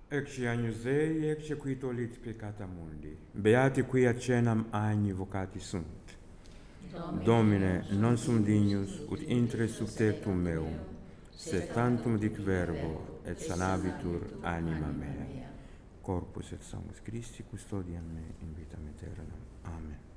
Ecce agnus Dei, ecce qui tollit peccata mundi. Beati qui accenam agni vocati sunt. Domine, non sum dignus, ut intre sub tectum meum, sed tantum dic verbo, et sanabitur anima mea. Corpus et sanguis Christi custodian me in vitam aeternam. Amen.